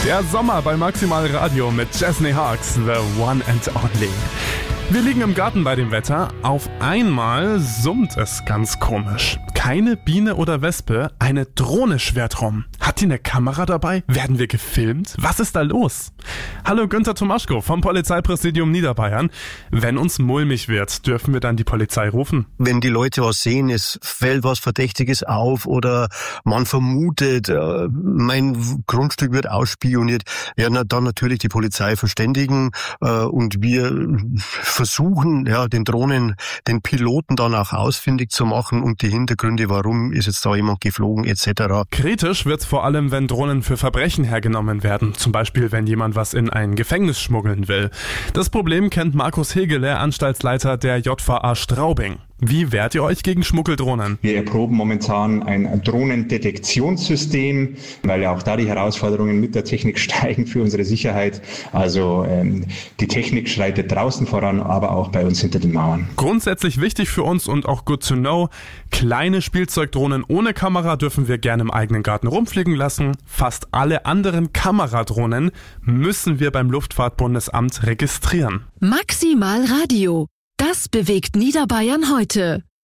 Der Sommer bei Maximal Radio mit Chesney Hawks, the one and only. Wir liegen im Garten bei dem Wetter. Auf einmal summt es ganz komisch. Keine Biene oder Wespe, eine Drohne schwirrt rum. Hat die eine Kamera dabei? Werden wir gefilmt? Was ist da los? Hallo Günther Tomaschko vom Polizeipräsidium Niederbayern. Wenn uns mulmig wird, dürfen wir dann die Polizei rufen? Wenn die Leute was sehen, es fällt was Verdächtiges auf oder man vermutet, mein Grundstück wird ausspioniert, ja, dann natürlich die Polizei verständigen und wir versuchen, ja, den Piloten dann auch ausfindig zu machen und die Hintergründe, warum ist jetzt da jemand geflogen etc. Kritisch wird's vor allem, wenn Drohnen für Verbrechen hergenommen werden, zum Beispiel wenn jemand was in ein Gefängnis schmuggeln will. Das Problem kennt Markus Hegele, Anstaltsleiter der JVA Straubing. Wie wehrt ihr euch gegen Schmuggeldrohnen? Wir erproben momentan ein Drohnendetektionssystem, weil ja auch da die Herausforderungen mit der Technik steigen für unsere Sicherheit. Also die Technik schreitet draußen voran, aber auch bei uns hinter den Mauern. Grundsätzlich wichtig für uns und auch good to know, kleine Spielzeugdrohnen ohne Kamera dürfen wir gerne im eigenen Garten rumfliegen lassen. Fast alle anderen Kameradrohnen müssen wir beim Luftfahrtbundesamt registrieren. Maximal Radio. Das bewegt Niederbayern heute.